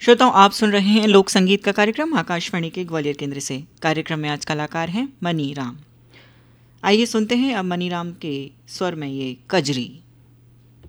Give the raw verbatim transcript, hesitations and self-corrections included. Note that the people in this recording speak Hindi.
श्रोताओं, आप सुन रहे हैं लोक संगीत का कार्यक्रम आकाशवाणी के ग्वालियर केंद्र से। कार्यक्रम में आज कलाकार हैं मनी राम। आइए सुनते हैं अब मनी राम के स्वर में ये कजरी।